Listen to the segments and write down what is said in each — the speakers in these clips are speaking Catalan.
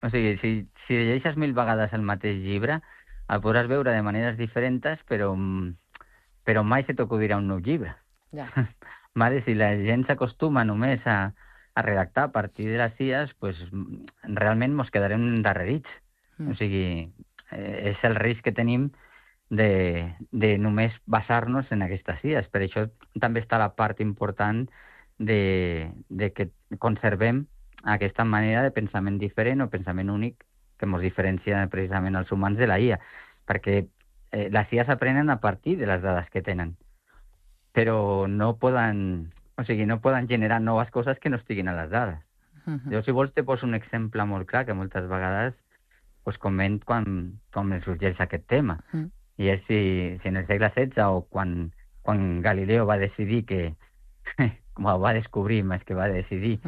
O sigui, si llegeixes 1000 vegades el mateix llibre, el podràs veure de maneres diferents, però mai se t'acudirà un nou llibre. Ja. Vale? Si la gent s'acostuma només a redactar a partir de les IAs, pues, realment mos quedarem endarrerits. O sigui, és el risc que tenim de només basar-nos en aquestes IAs. Per això també està la part important de que conservem aquesta manera de pensament diferent o pensament únic que ens diferencia precisament els humans de la IA, perquè les IAs aprenen a partir de les dades que tenen, però no poden generar noves coses que no estiguin a les dades. Jo, si vols, te poso un exemple molt clar, que moltes vegades pues, coment quan em sorgeix aquest tema. I és si en el segle XVI o quan Galileo va decidir va descobrir, més que va decidir,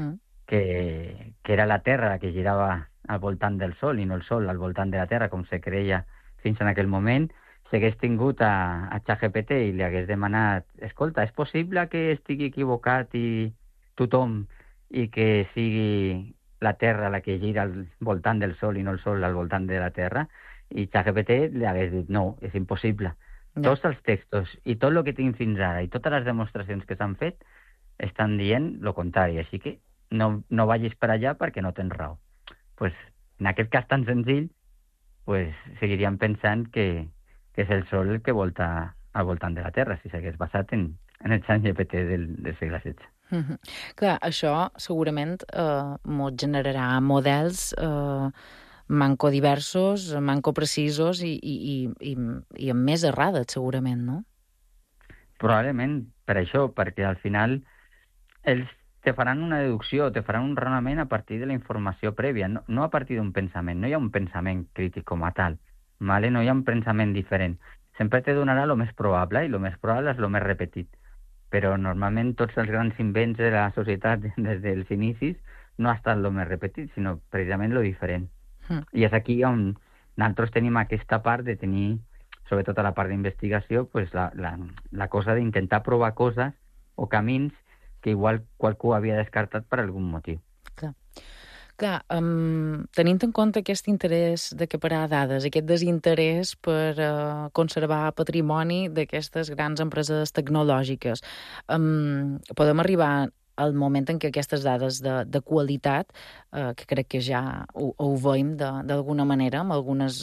que era la Terra la que girava al voltant del Sol i no el Sol al voltant de la Terra, com se creia fins en aquell moment, si hagués tingut a ChatGPT i li hagués demanat, escolta, és possible que estigui equivocat i tothom i que sigui la Terra la que gira al voltant del Sol i no el Sol al voltant de la Terra, i ChatGPT li hagués dit, no, és impossible. Ja. Tots els textos i tot el que tinc fins ara i totes les demostracions que s'han fet estan dient el contrari, així que no vagis per allà perquè no tens raó. Pues, en aquest cas tan senzill, pues, seguiríem pensant que és el Sol el que volta al voltant de la Terra, si s'hagués basat en el ChatGPT del segle XVI. Clar, això segurament mos generarà models manco diversos, manco precisos i amb més errades, segurament, no? Probablement per això, perquè al final ells te faran una deducció, te faran un raonament a partir de la informació prèvia, no a partir d'un pensament. No hi ha un pensament crític com a tal, ¿vale? No hi ha un pensament diferent. Sempre te donarà el més probable, i el més probable és el més repetit. Però normalment tots els grans invents de la societat des dels inicis no ha estat el més repetit, sinó precisament el diferent. I és aquí on nosaltres tenim aquesta part de tenir, sobretot a la part d'investigació, pues la cosa d'intentar provar coses o camins que igual qualcú havia descartat per algun motiu. Clar, tenint en compte aquest interès de acaparar dades, aquest desinterès per conservar patrimoni d'aquestes grans empreses tecnològiques, podem arribar al moment en què aquestes dades de qualitat, que crec que ja ho veiem d'alguna manera, amb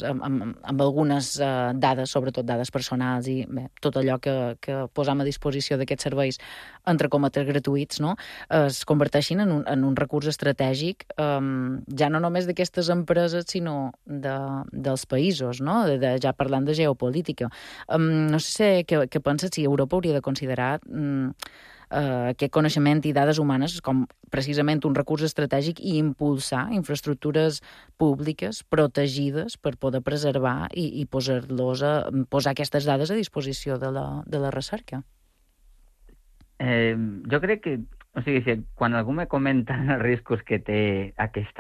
algunes dades, sobretot dades personals i bé, tot allò que posam a disposició d'aquests serveis entre cometes gratuïts, no? Es converteixin en un recurs estratègic ja no només d'aquestes empreses, sinó dels països, no? Ja parlant de geopolítica. No sé què penses, si Europa hauria de considerar aquest coneixement i dades humanes com precisament un recurs estratègic i impulsar infraestructures públiques protegides per poder preservar i posar aquestes dades a disposició de la recerca. Jo crec que, o sigui, quan algú me comenta els riscos que té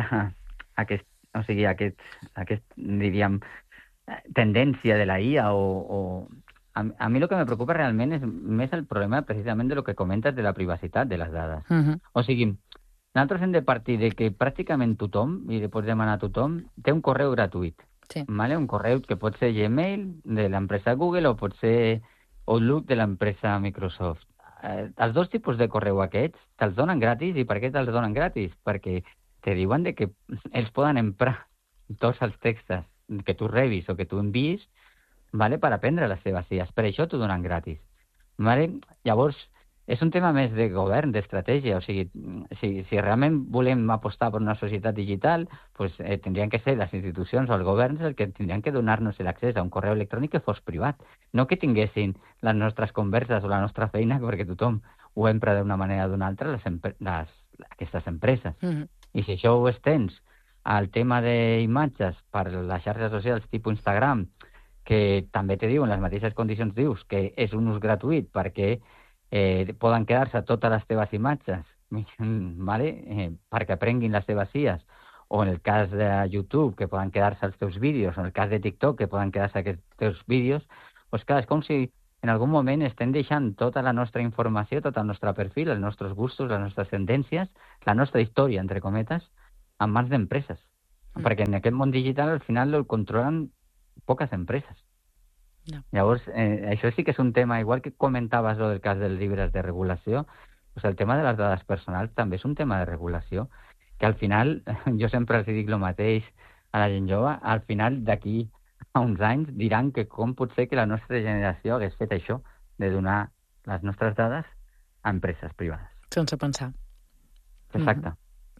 diríem, tendència de la IA a mi el que me preocupa realment és més el problema precisament de lo que comentes de la privacitat de les dades. O sigui, nosaltres hem de partir de que pràcticament tothom, i li pots demanar a tothom, té un correu gratuït. Sí. ¿Vale? Un correu que pot ser Gmail de l'empresa Google o pot ser Outlook de l'empresa Microsoft. Els dos tipus de correu aquests te'ls donen gratis. I per què te'ls donen gratis? Perquè te diuen de que ells poden emprar tots els textos que tu rebis o que tu envies, vale, per aprendre les seves IAs. Per això t'ho donen gratis. Vale? Llavors, és un tema més de govern, d'estratègia. O sigui, si realment volem apostar per una societat digital, pues, tindrien que ser les institucions o els governs els que tindrien que donar-nos l'accés a un correu electrònic que fos privat. No que tinguessin les nostres converses o la nostra feina, perquè tothom ho empra d'una manera o d'una altra, aquestes empreses. I si això ho estens al tema d'imatges per les xarxes socials tipus Instagram, que també te diuen les mateixes condicions, dius que és un ús gratuït perquè poden quedar-se totes les teves imatges, ¿vale? Perquè aprenguin les teves IAs, o en el cas de YouTube, que poden quedar-se els teus vídeos, o en el cas de TikTok, que poden quedar-se aquests teus vídeos, doncs clar, és com si en algun moment estem deixant tota la nostra informació, tot el nostre perfil, els nostres gustos, les nostres tendències, la nostra història, entre cometes, en mans d'empreses. perquè en aquest món digital al final el controlen poques empreses. No. Llavors, això sí que és un tema, igual que comentaves del cas dels llibres de regulació, doncs el tema de les dades personals també és un tema de regulació, que al final, jo sempre els dic el mateix a la gent jove, al final d'aquí a uns anys diran que com pot ser que la nostra generació hagués fet això, de donar les nostres dades a empreses privades. Sense pensar. Exacte.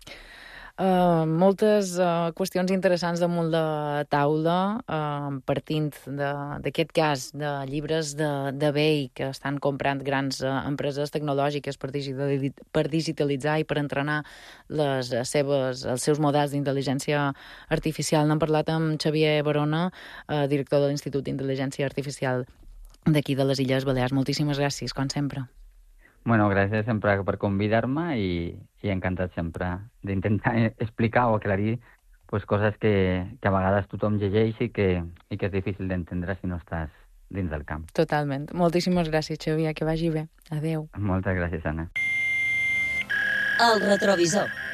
Moltes qüestions interessants damunt la taula, partint d'aquest cas de llibres d'eBay que estan comprant grans empreses tecnològiques per digitalitzar i per entrenar els seus models d'intel·ligència artificial. N'hem parlat amb Xavier Barona, director de l'Institut d'Intel·ligència Artificial d'aquí de les Illes Balears. Moltíssimes gràcies, com sempre. Bueno, gràcies sempre per convidar-me i encantat sempre d'intentar explicar o aclarir pues, coses que a vegades tothom llegeix i que és difícil d'entendre si no estàs dins del camp. Totalment. Moltíssimes gràcies, Xavier. Que vagi bé. Adéu. Moltes gràcies, Anna. El retrovisor.